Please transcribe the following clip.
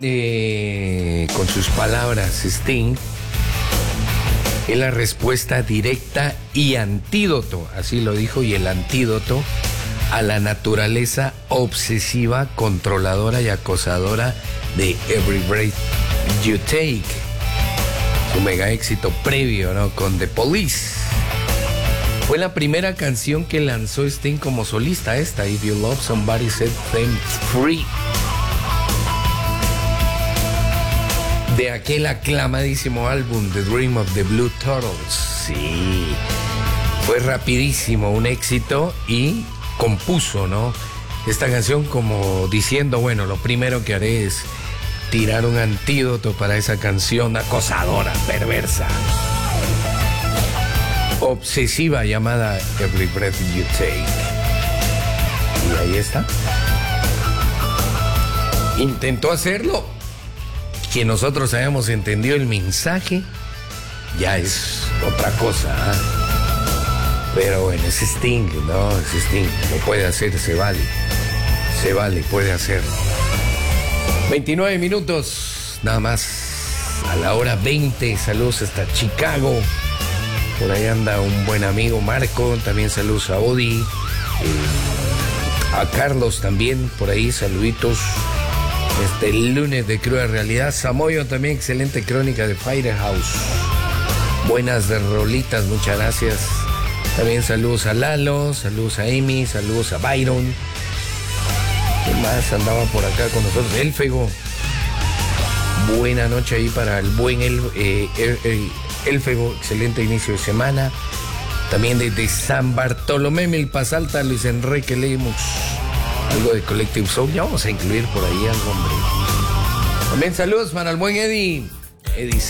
con sus palabras, Sting, es la respuesta directa y antídoto, así lo dijo, y el antídoto a la naturaleza obsesiva, controladora y acosadora de Every Breath You Take. Su mega éxito previo, ¿no?, con The Police. Fue la primera canción que lanzó Sting como solista, esta, If You Love Somebody Set Them Free. De aquel aclamadísimo álbum The Dream of the Blue Turtles. Sí, fue rapidísimo, un éxito, y compuso, ¿no?, esta canción como diciendo, bueno, lo primero que haré es tirar un antídoto para esa canción acosadora, perversa, obsesiva llamada Every Breath You Take. Y ahí está. Intentó hacerlo. Que nosotros hayamos entendido el mensaje ya es otra cosa, ¿eh? Pero bueno, es Sting, ¿no? Es Sting, lo puede hacer, se vale, puede hacerlo. 29 minutos, nada más, a la hora 20, saludos hasta Chicago, por ahí anda un buen amigo Marco, también saludos a Odi, a Carlos también, por ahí, saluditos. El lunes de Cruda Realidad. Samoyo también, excelente crónica de Firehouse. Buenas de rolitas, muchas gracias. También saludos a Lalo, saludos a Amy, saludos a Byron. ¿Quién más andaba por acá con nosotros? Elfego. Buena noche ahí para el buen Elfego, excelente inicio de semana. También desde San Bartolomé, Milpas Alta, Luis Enrique Lemus. Algo de Collective Soul, ya vamos a incluir por ahí algo, hombre. También saludos para el buen Eddie